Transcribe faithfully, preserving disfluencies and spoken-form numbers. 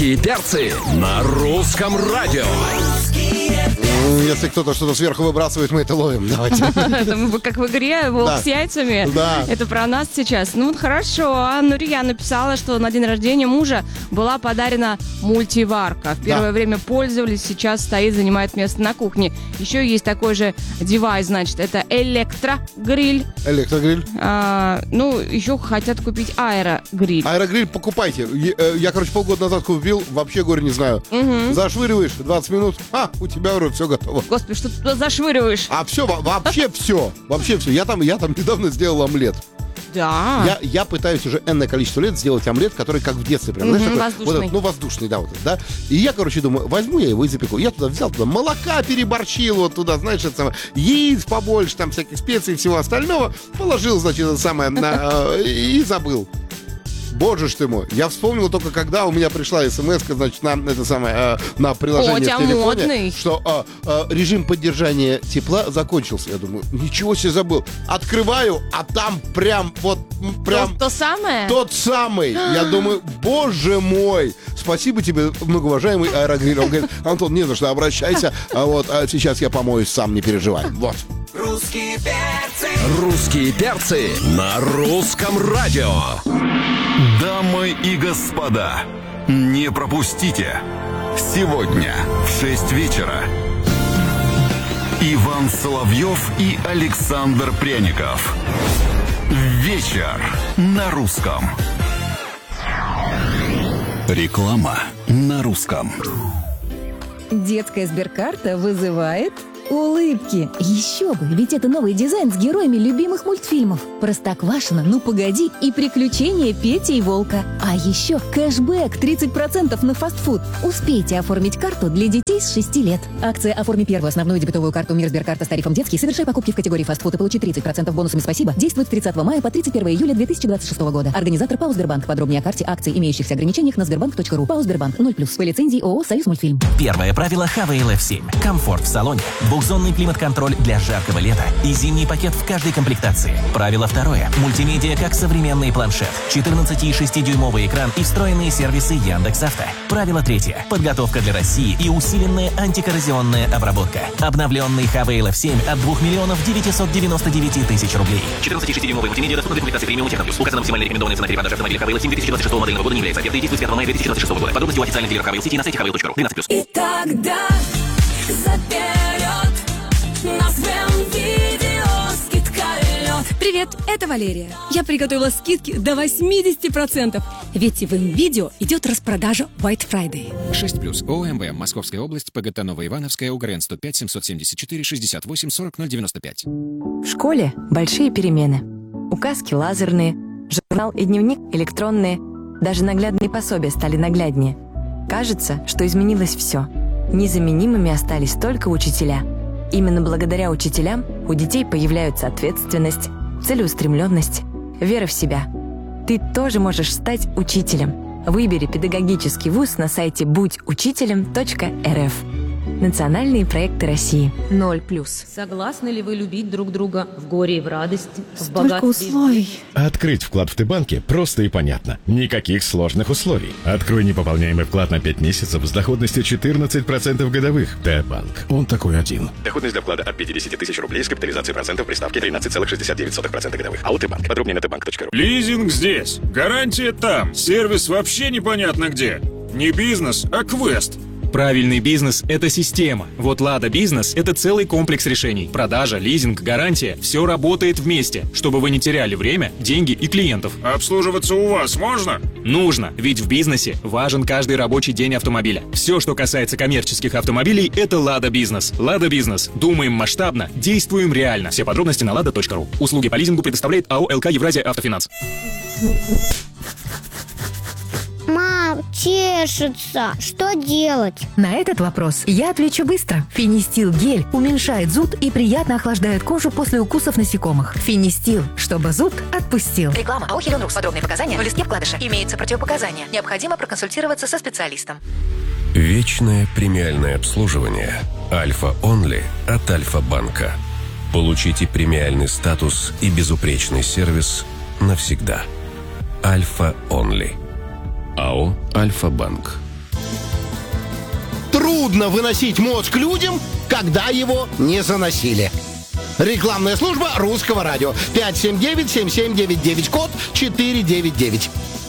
И перцы на русском радио. Если кто-то что-то сверху выбрасывает, мы это ловим. Давайте. Это как в игре «Волк с яйцами». Да. Это про нас сейчас. Ну, хорошо. Нурия написала, что на день рождения мужа была подарена мультиварка. В первое Да. время пользовались, сейчас стоит, занимает место на кухне. Еще есть такой же девайс, значит, это электрогриль. Электрогриль. А, ну, еще хотят купить аэрогриль. Аэрогриль покупайте. Я, э, я, короче, полгода назад купил, вообще, говорю, не знаю. Угу. Зашвыриваешь двадцать минут, а, у тебя уже все готово. Господи, что ты туда зашвыриваешь? А все, вообще все, вообще все. Я там, я там недавно сделал омлет. Да. Я, я пытаюсь уже энное количество лет сделать омлет, который как в детстве прям, Мгм, знаешь, такой, воздушный. вот этот, ну, воздушный, да, вот этот, да. И я, короче, думаю, возьму я его и запеку. Я туда взял, туда молока переборчил, вот туда, знаешь, это самое, яиц побольше, там всяких специй и всего остального, положил, значит, это самое, на, и забыл. Боже ж ты мой, я вспомнил только, когда у меня пришла смс-ка, значит, на это самое, э, на приложение О, у тебя в телефоне, модный. что э, э, режим поддержания тепла закончился. Я думаю, ничего себе, забыл. Открываю, а там прям вот, м, прям То, то самое? тот самый. Я думаю, боже мой, спасибо тебе, многоуважаемый аэрогриль. Он говорит, Антон, не за что, обращайся. А вот а сейчас я помоюсь сам, не переживай. Вот. Русские перцы. Русские перцы на русском радио. Дамы и господа, не пропустите. Сегодня в шесть вечера Иван Соловьев и Александр Пряников. Вечер на русском. Реклама на русском. Детская Сберкарта вызывает улыбки. Еще бы, ведь это новый дизайн с героями любимых мультфильмов. Простоквашино, Ну погоди и Приключения Пети и Волка. А еще кэшбэк тридцать процентов на фастфуд. Успейте оформить карту для детей с шести лет. Акция «Оформи первую основную дебетовую карту Мир Сберкарта с тарифом детский. Совершай покупки в категории фастфуд и получи тридцать процентов бонусами «Спасибо». Действует с тридцатого мая по тридцать первого июля две тысячи двадцать шестого года. Организатор ПАО Сбербанк. Подробнее о карте, акций, имеющихся ограничениях на сбербанк точка ру. ПАО Сбербанк ноль плюс. По лицензии ООО «Союз Мультфильм». Первое правило эйч ви эл эф семь. Комфорт в салоне. Двухзонный климат-контроль для жаркого лета и зимний пакет в каждой комплектации. Правило второе. Мультимедиа как современный планшет. четырнадцати и шестидюймовый экран и встроенные сервисы Яндекс.Авто. Правило третье. Подготовка для России и усиленная антикоррозионная обработка. Обновленный эйч ви эл эф семь от двух миллионов девятьсот девяносто девять тысяч рублей. четырнадцати и шестидюймовый мультимедиа доступна для комплектации премиум Техно Плюс. Указана максимальная рекомендованная цена перепродажи автомобиля эйч ви эл эф семь две тысячи двадцать шестого модельного года не является офертой и действует с пятого мая две тысячи двадцать шестого года. Подробности у официальных дилеров эйч ви эл сети на сайте эйч ви эл точка ру. двенадцать плюс. И тогда заперед, назовем видео скидка лед. Привет, это Валерия. Я приготовила скидки до восемьдесят процентов. Ведь в видео идет распродажа White Friday. шесть плюс. ОМВ. Московская область. ПГТ Новоивановская. УГРН сто пять семьсот семьдесят четыре шестьдесят восемь сорок ноль девяносто пять. В школе большие перемены. Указки лазерные, журнал и дневник электронные. Даже наглядные пособия стали нагляднее. Кажется, что изменилось все. Незаменимыми остались только учителя. Именно благодаря учителям у детей появляются ответственность, целеустремленность, вера в себя. Ты тоже можешь стать учителем. Выбери педагогический вуз на сайте будь учителем точка эр эф. Национальные проекты России. Ноль плюс. Согласны ли вы любить друг друга в горе и в радости, в Столько богатстве? условий. Открыть вклад в Т-банке просто и понятно. Никаких сложных условий. Открой непополняемый вклад на пять месяцев с доходностью четырнадцать процентов годовых. Т-банк. Он такой один. Доходность для вклада от пятидесяти тысяч рублей с капитализацией процентов при ставке тринадцать целых шестьдесят девять сотых процента годовых. АО Т-банк. Подробнее на тбанк точка ру. Лизинг здесь. Гарантия там. Сервис вообще непонятно где. Не бизнес, а квест. Правильный бизнес – это система. Вот Лада Бизнес – это целый комплекс решений. Продажа, лизинг, гарантия – все работает вместе, чтобы вы не теряли время, деньги и клиентов. Обслуживаться у вас можно? Нужно, ведь в бизнесе важен каждый рабочий день автомобиля. Все, что касается коммерческих автомобилей – это Лада Бизнес. Лада Бизнес. Думаем масштабно, действуем реально. Все подробности на лада точка ру. Услуги по лизингу предоставляет АО ЛК Евразия Автофинанс. Мам, чешется. Что делать? На этот вопрос я отвечу быстро. Финистил гель уменьшает зуд и приятно охлаждает кожу после укусов насекомых. Финистил, чтобы зуд отпустил. Реклама. АО Хелионрукс. Подробные показания в листке вкладыша. Имеются противопоказания. Необходимо проконсультироваться со специалистом. Вечное премиальное обслуживание. Альфа Онли от Альфа-банка. Получите премиальный статус и безупречный сервис навсегда. Альфа Онли. АО Альфа-банк. Трудно выносить мозг людям, когда его не заносили. Рекламная служба Русского радио. пять семь девять семь семь девять девять, код четыре девять девять.